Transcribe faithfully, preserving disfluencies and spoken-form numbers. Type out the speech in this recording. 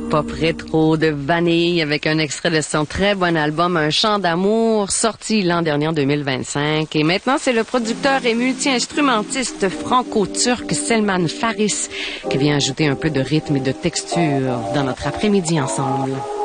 pop rétro de Vanille avec un extrait de son très bon album Un chant d'amour sorti l'an dernier en deux mille vingt-cinq. Et maintenant, c'est le producteur et multi-instrumentiste franco-turc Selman Faris qui vient ajouter un peu de rythme et de texture dans notre après-midi ensemble.